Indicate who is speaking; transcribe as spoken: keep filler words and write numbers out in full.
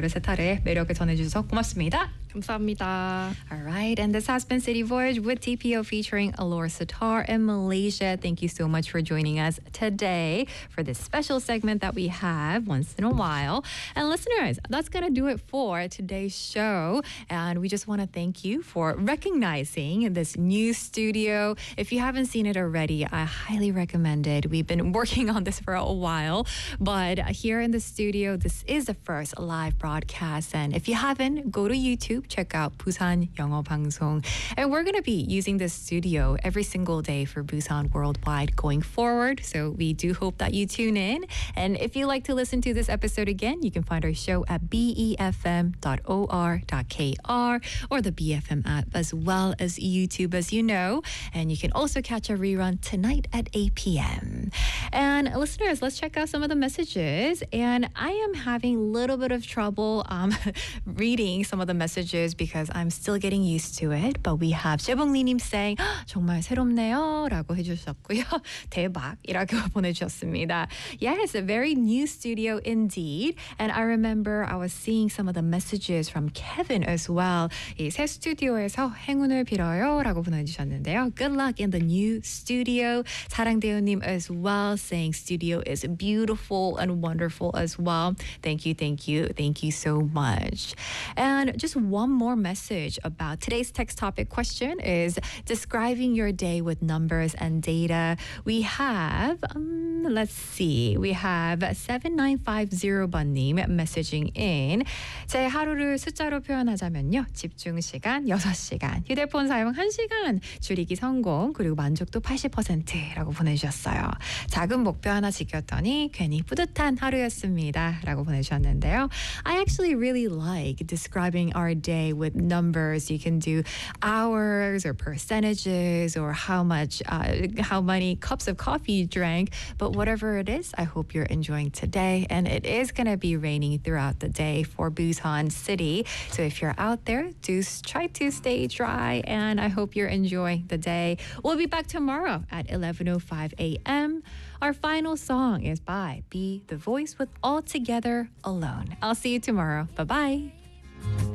Speaker 1: 세타르의 매력을 전해주셔서 고맙습니다.
Speaker 2: 감사합니다.
Speaker 1: All right, and this has been City Voyage with T P O featuring Allure Sitar in Malaysia. Thank you so much for joining us today for this special segment that we have once in a while. And listeners, that's going to do it for today's show. And we just want to thank you for recognizing this new studio. If you haven't seen it already, I highly recommend it. We've been working on this for a while, but here in the studio, this is the first live broadcast. And if you haven't, go to YouTube. Check out Busan 영어 방송. And we're going to be using this studio every single day for Busan Worldwide going forward. So we do hope that you tune in. And if you like to listen to this episode again, you can find our show at b e f m dot o r dot k r or the B F M app as well as YouTube, as you know. And you can also catch a rerun tonight at eight p.m. And listeners, let's check out some of the messages. And I am having a little bit of trouble um, reading some of the messages because I'm still getting used to it. But we have 재봉리님 saying 정말 새롭네요 라고 해주셨고요. 대박이라고 보내주셨습니다. Yes, a very new studio indeed. And I remember I was seeing some of the messages from Kevin as well. 이 새 스튜디오에서 행운을 빌어요 라고 보내주셨는데요. Good luck in the new studio. 사랑대우님 as well saying studio is beautiful and wonderful as well. Thank you, thank you, thank you so much. And just one more message about today's text topic question is describing your day with numbers and data. We have, um, let's see, we have seven nine five zero 번님 messaging in. 제 하루를 숫자로 표현하자면요. 집중 시간 여섯 시간, 휴대폰 사용 한 시간, 줄이기 성공, 그리고 만족도 팔십 퍼센트라고 보내주셨어요. 작은 목표 하나 지켰더니 괜히 뿌듯한 하루였습니다. 라고 보내주셨는데요. I actually really like describing our day with numbers. You can do hours or percentages or how much, uh, how many cups of coffee you drank. But whatever it is, I hope you're enjoying today. And it is going to be raining throughout the day for Busan City. So if you're out there, do try to stay dry. And I hope you're enjoying the day. We'll be back tomorrow at eleven oh five a.m. Our final song is by Be The Voice with All Together Alone. I'll see you tomorrow. Bye-bye.